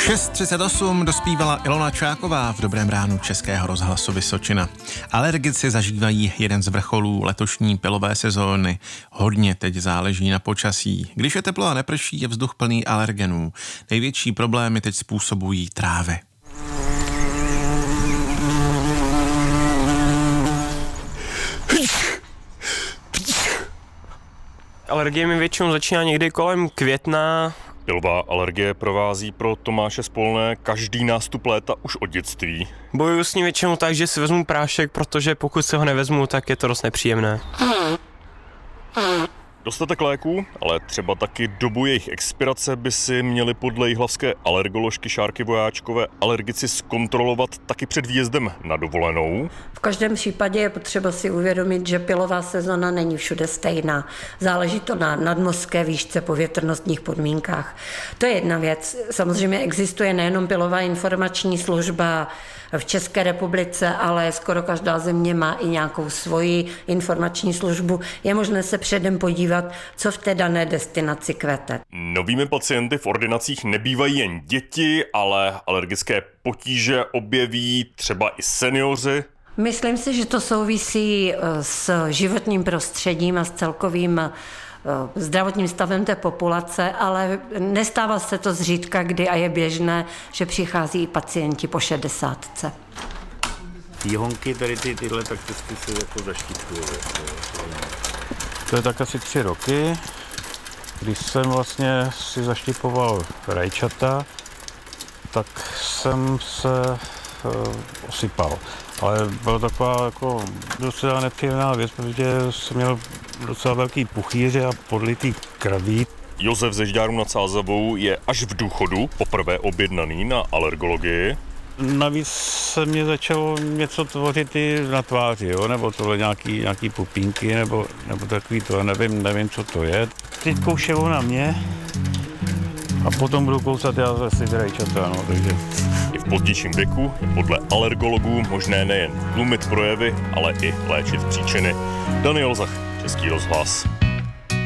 6:38 dospívala Ilona Čáková v Dobrém ránu Českého rozhlasu Vysočina. Alergici zažívají jeden z vrcholů letošní pilové sezóny. Hodně teď záleží na počasí. Když je teplo a neprší, je vzduch plný alergenů. Největší problémy teď způsobují trávy. Alergie mi většinou začíná někdy kolem května. Pilová alergie provází pro Tomáše Spolné každý nástup léta už od dětství. Bojuju s ní většinou tak, že si vezmu prášek, protože pokud se ho nevezmu, tak je to dost nepříjemné. Dostatek léků, ale třeba taky dobu jejich expirace by si měli podle jihlavské alergoložky Šárky Vojáčkové alergici zkontrolovat taky před výjezdem na dovolenou. V každém případě je potřeba si uvědomit, že pilová sezona není všude stejná. Záleží to na nadmořské výšce, povětrnostních podmínkách. To je jedna věc. Samozřejmě existuje nejenom pilová informační služba v České republice, ale skoro každá země má i nějakou svoji informační službu. Je možné se předem podívat, co v té dané destinaci kvete. Novými pacienty v ordinacích nebývají jen děti, ale alergické potíže objeví třeba i seniori. Myslím si, že to souvisí s životním prostředím a s celkovým zdravotním stavem té populace, ale nestává se to zřídka kdy a je běžné, že přichází i pacienti po 60. Honky, tady tyhle prakticky se jako zaštiťují. To je tak asi 3 roky, když jsem vlastně si zaštipoval rajčata, tak jsem se osypal. Ale byla taková jako docela nepříjemná věc, protože jsem měl docela velký puchýře a podlitý krví. Josef ze Žďáru nad Sázavou je až v důchodu poprvé objednaný na alergologii. Navíc se mě začalo něco tvořit i na tváři, jo? Nebo tohle nějaký pupínky, nebo takový to, nevím, co to je. Teď koušelo na mě a potom budu kousat já zase rajčata, no, takže... I v pozdějším věku je podle alergologů možné nejen tlumit projevy, ale i léčit příčiny. Daniel Zach, Český rozhlas.